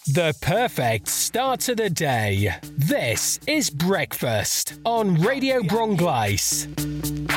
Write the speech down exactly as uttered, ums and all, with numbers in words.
The perfect start to the day. This is Breakfast on Radio Bronglais.